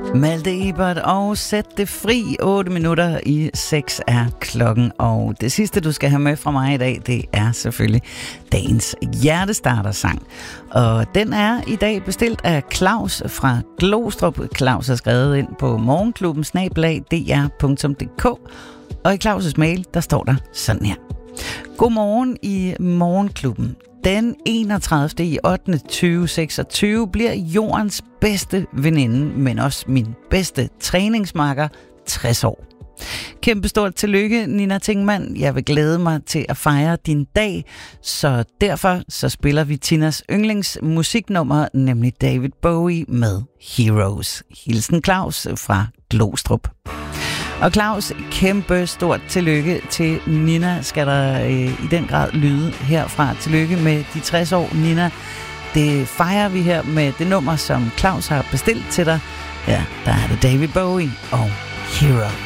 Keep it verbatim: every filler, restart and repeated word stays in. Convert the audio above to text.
Malte Ebert og Sæt det fri. otte minutter i seks er klokken. Og det sidste, du skal have med fra mig i dag, det er selvfølgelig dagens hjertestartersang. Og den er i dag bestilt af Claus fra Glostrup. Claus har skrevet ind på morgenklubben snabel-a d r punktum d k. Og i Claus' mail, der står der sådan her. Godmorgen i morgenklubben. Den enogtredivte i ottende tyve seksogtyve bliver jordens bedste veninde, men også min bedste træningsmarker, tres år. Kæmpe stort tillykke, Nina Tingmann. Jeg vil glæde mig til at fejre din dag, så derfor så spiller vi Tinas yndlingsmusiknummer, nemlig David Bowie med Heroes. Hilsen Claus fra Glostrup. Og Claus, kæmpe stort tillykke til Nina, skal der øh, i den grad lyde herfra. Tillykke med de tres år, Nina. Det fejrer vi her med det nummer, som Claus har bestilt til dig. Ja, der er det David Bowie og Heroes.